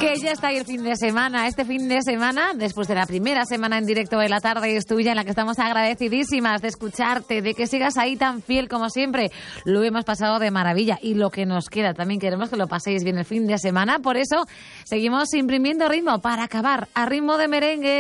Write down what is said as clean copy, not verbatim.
Que ya está ahí el fin de semana. Este fin de semana, después de la primera semana en directo de La Tarde es Tuya, en la que estamos agradecidísimas de escucharte, de que sigas ahí tan fiel como siempre. Lo hemos pasado de maravilla y lo que nos queda, también queremos que lo paséis bien el fin de semana. Por eso seguimos imprimiendo ritmo para acabar a ritmo de merengue.